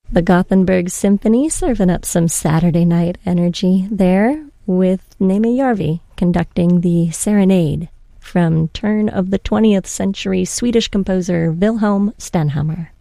The Gothenburg Symphony serving up some Saturday night energy there with Neme Järvi conducting the Serenade from turn of the 20th century Swedish composer Wilhelm Stenhammar.